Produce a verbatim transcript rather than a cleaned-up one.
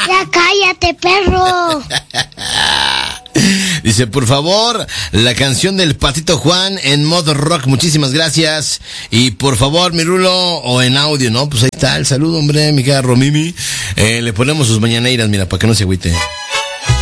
Ya cállate, perro. Dice, por favor, la canción del Patito Juan en modo rock, muchísimas gracias. Y por favor, mi Rulo, o en audio, ¿no? Pues ahí está el saludo, hombre, mi querida Romimi. Eh, le ponemos sus mañaneiras, mira, para que no se agüite.